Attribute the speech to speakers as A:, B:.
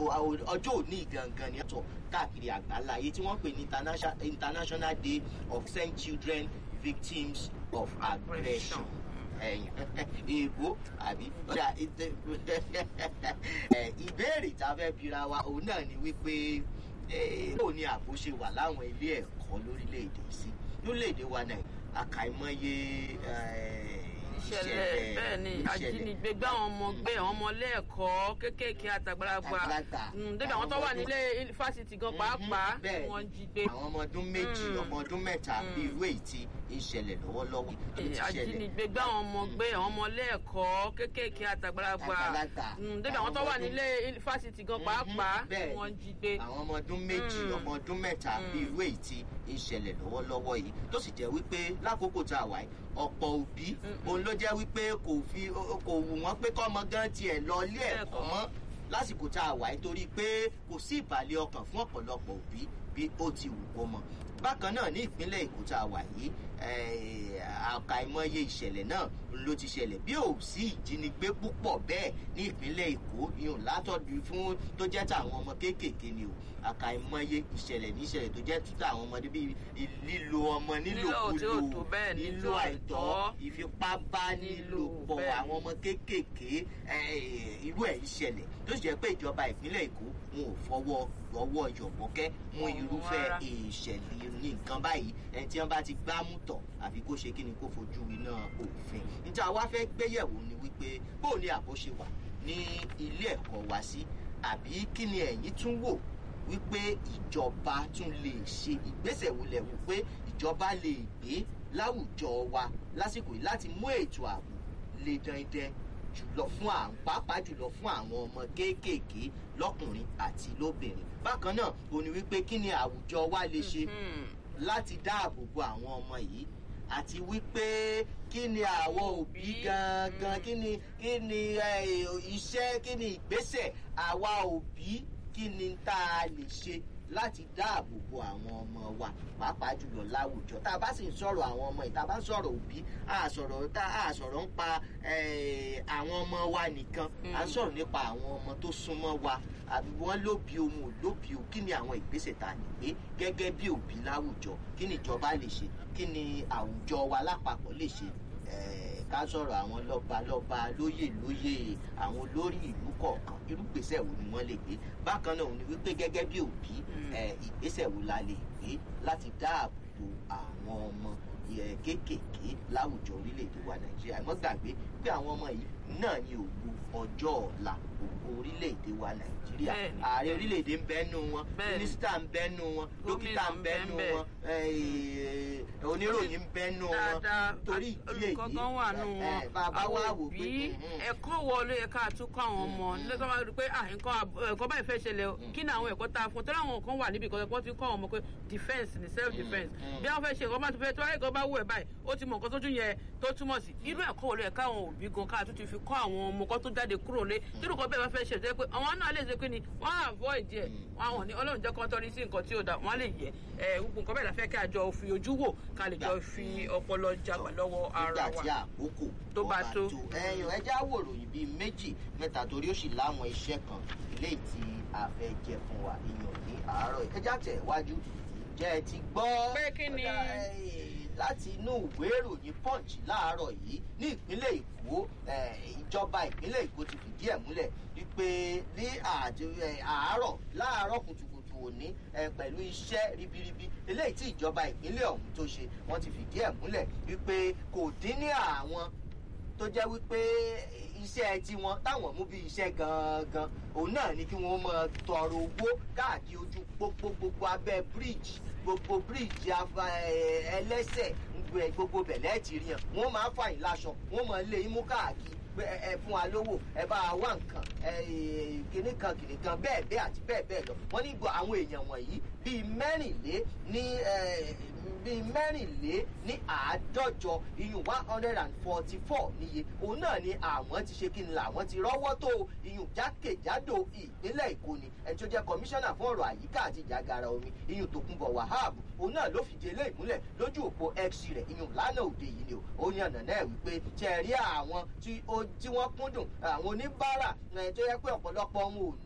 A: ọjọ́ òní gangan ni ẹ̀tọ́ káàkiri àgbáńlá ayé tí wọ́n pè ní International Day of Send Children Victims of Aggression. Èèbó àbí ìbéèrè tá a fẹ́ bira wa òun náà ni wípé báwo ni ààbò ṣe wà láwọn ilé ẹ̀kọ́ lórílẹ̀‐èdè sí lórílẹ̀‐èdè wa náà àkàìmọye
B: ìṣẹ̀lẹ̀ bẹ́ẹ̀ ni ajínigbé gbé àwọn ọmọ gbé àwọn ọmọ ilé ẹ̀kọ́ kéékèèké àtàgbàlagbà débi àwọn tó wà nílé fásitì gan pàápàá wọ́n jí gbé.
A: àwọn ọmọ ọdún méjì ọmọ ọdún mẹ́ta bí irú èyí tí ìṣẹ̀lẹ̀ lọ́wọ́lọ́wọ́.
B: ajínigbé gbé àwọn ọmọ gbé àwọn ọmọ ilé ẹ̀kọ́ kéékèèké àtàgbàlagbà débi àwọn tó wà nílé fásitì gan pàápàá wọ́n jí gbé.
A: àwọn ọmọ ọdún méjì ọmọ ọdún mẹ́ta bí irú èyí tí ìṣẹ̀lẹ̀ lọ́wọ́lọ́wọ́ yìí tó sì jẹ́ wípé lákòókò tá a wà yìí ọ̀pọ̀ òbí òun ló jẹ́ wípé kò wù wọ́n pé kọ́mọ gan tiẹ̀ lọ ilé ẹ̀kọ́ mọ́ lásìkò tá a wà yìí torí pé kò sí ìbàlẹ̀ ọkàn fún ọ̀pọ̀lọpọ̀ òbí bí ó ti wù kó mọ. bákan náà ní ìpínlẹ̀ Èkó tá a wà yìí àkàìmọye ìṣẹ̀lẹ̀ náà ló ti ṣẹlẹ̀ bí ò sí ìjínigbé púpọ̀ bẹ́ẹ̀ ní ìpínlẹ̀ Èkó ìhùn látọ̀dù fún tó jẹ́ tàwọn ọmọ kéékèèké ni o àkàìmọye ìṣẹ̀lẹ̀ ní ìṣẹ̀lẹ̀ tó jẹ́ títà àwọn ọmọdé bíi lílo ọmọ nílòkulò nílò àìtọ́ ìfipábánilòpọ̀ àwọn ọmọ kéékèèké irú ẹ̀ ìṣẹ̀lẹ̀ tó sì jẹ́ pé ìjọba ìpínlẹ̀ Èkó wọn ò fọwọ́ yọ̀bọ̀kẹ́ mú irúfẹ́ ìṣẹ̀lẹ̀ ní nǹkan báyìí ẹni tí wọ́n bá ti gbámú tọ̀ àfi kó ṣe kí ni kó fojú iná òfin. níta wá fẹ́ gbéyẹ̀wò ni wípé bóò ni ààbò ṣe wà ní ilé ẹ̀kọ́ wa sí àbí kí ni ẹ̀yin tún wò wípé ìjọba tún lè ṣe ìgbésẹ̀ wo lẹ̀ wò pé ìjọba lè gbé láwùjọ wa lásìkò yìí láti mú ètò ààbò lè dandan jùlọ fún àwọn pàápàá jùlọ fún àwọn ọmọ kéékèèké lọ́kùnrin àti lóbìnrin. bákan náà ó ní wípé kí ni àwùjọ wa lè ṣe láti dáàbò bo àwọn ọmọ yìí àti wípé kí ni àwọn òbí gangan kí ni iṣẹ́ kí ni ìgbésẹ̀ àwa òbí kí ni tá a lè ṣe láti dáàbò bo àwọn ọmọ wa pàápàá jùlọ láwùjọ. tá a bá sì ń sọ̀rọ̀ àwọn ọmọ yìí tá a bá ń sọ̀rọ̀ òbí a sọ̀rọ̀ ń pa àwọn ọmọ wa nìkan a ń sọ̀rọ̀ nípa àwọn ọmọ tó súnmọ́ wa àbí wọ́n lóbi ohun ò lóbi o kí ni àwọn ìgbésẹ̀ tá a lè gbé gẹ́gẹ́ bí òbí láwùjọ kí ni ìjọba lè ṣe kí ni àwùjọ wa lápapọ̀ lè ṣe ká sọ̀rọ̀ àwọn lọ́ba lóyè àwọn olórí ìlú kọ̀ọ̀kan irúgbésẹ̀ wo ni wọ́n lè gbé. bákan náà ni wípé gẹ́gẹ́ bí òbí ìgbésẹ̀ wo la lè gbé láti dáàbò bo àwọn ọmọ kéékèèké láwùjọ orílẹ̀-èdè wa Nàìjíríà. ẹ má gbàgbé pé àwọn ọmọ yìí náà ni ògo ọjọ́ ọ̀la ògo orílẹ̀-èdè wa Nàìjíríà. ààrẹ orílẹ̀-èdè ń bẹ́nu wọn mínísítà ń bẹ́nu wọn dókítà ń bẹ́nu wọn oníròyìn ń bẹ́nu wọn torí ìdí èyí bàbá wa wò pé
B: ẹ̀kọ́ wo ló yẹ ká tún kọ́ àwọn ọmọ lọ́sọ̀ máa rí pé nǹkan báyìí fẹ́ ṣẹlẹ̀ o kí ni àwọn ẹ̀kọ́ tá a fún tọ́lá àwọn kan wà níbi ìkọ́sẹ̀ pé wọ́n ti kọ́ àwọn ọmọ pé defence ni self defence bí wọ́n fẹ́ ṣe nǹkan bá ti fẹ́ tó ayé kan bá wù ẹ̀ báyìí ó ti mọ nǹkan tójú yẹn tó túmọ̀ sí irú ẹ̀kọ́ wo ló yẹ káwọn òbí gan ká tún ti fi kọ́ àwọn ọmọ kan tó jáde kúrò lé tí nǹkan bẹ́ẹ̀ bá fẹ́ ṣe jẹ́ pé àwọn náà lè ṣe pé ni wọ́n á avoid ẹ̀ àwọn ní Ọlọ́run jẹ́ kó tọ́rí sí nǹkan tí ó dá wọ́n lè yẹ gbogbo nǹkan bẹ́ẹ̀ la fẹ́ kí àjọ fi ojú wò ká lè jọ fi ọpọlọ jagbà lọ́wọ́ ara wa
A: nígbà tí àkókò
B: tó bá tó.
A: ẹjẹ́ àwòròyìn bíi méjì mẹ́ta torí ó sì láwọn iṣẹ́ kan eléyìí tí a fẹ́ jẹ fún wa èèyàn ní àárọ̀ ẹjẹ́ àtẹ̀wájú jẹ́ ẹ ti gbọ́
B: pé kí ni
A: láti inú ìwé ìròyìn Punch láàárọ̀ yìí ní ìpínlẹ̀ Èkó ìjọba ìpínlẹ̀ Èkó ti fìdí ẹ̀ múlẹ̀ wípé ní láàárọ̀ kùtùkùtù òní pẹ̀lú iṣẹ́ ribiribi eléyìí tí ìjọba ìpínlẹ̀ ọ̀hún tó ṣe wọ́n ti fìdí ẹ̀ múlẹ̀ wípé kò dín ní àwọn tó jẹ́ wípé iṣẹ́ tiwọn táwọn mú bí iṣẹ́ gangan òun náà ni kí wọ́n máa tọrọ owó káàkiri ojú gbogbo abẹ́ bíríìjì gbogbo bíríìjì ẹlẹ́sẹ̀ gbogbo bẹ̀lẹ́ ti rí hàn wọ́n máa fà yín láṣọ wọ́n máa lé imú káàkiri ẹ fún wa lówó ẹ bá wá nǹkan kìnìkan bẹ́ẹ̀ àti bẹ́ẹ̀ lọ wọ́n ní àwọn èèyàn wọ̀nyí bíi mẹ́rìnlé ní àádọ́jọ iyùn 144 níye òun náà ni àwọn ti ṣe kí ni làwọn ti rọ́wọ́ tó iyùn jákèjádò ìpínlẹ̀ Èkó ni ẹni tó jẹ́ kọmíṣánná fún ọ̀rọ̀ àyíká àti ìjàgàrà omi iyùn Tókunbọ̀ Wahab òun náà ló fìdí eléyìí múlẹ̀ lójú òpó X rẹ̀ iyùn lánàá òde yìí ni ó ní ọ̀nà náà wípé ṣe rí àwọn tí wọ́n kúndùn àwọn oníbàárà tó yẹ pé ọ̀pọ̀lọpọ̀ wọn ò